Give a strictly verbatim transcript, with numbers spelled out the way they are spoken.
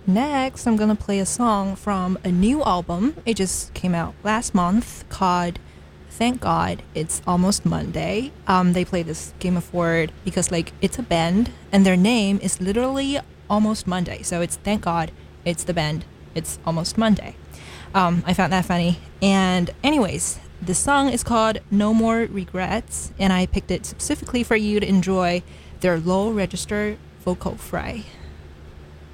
Next, I'm gonna play a song from a new album. It just came out last month called Thank God It's Almost Monday. Um, they play this game of word because like it's a band and their name is literally Almost Monday. So it's Thank God It's the band. It's Almost Monday. Um, I found that funny. And anyways, the song is called No More Regrets, and I picked it specifically for you to enjoy their low register vocal fry.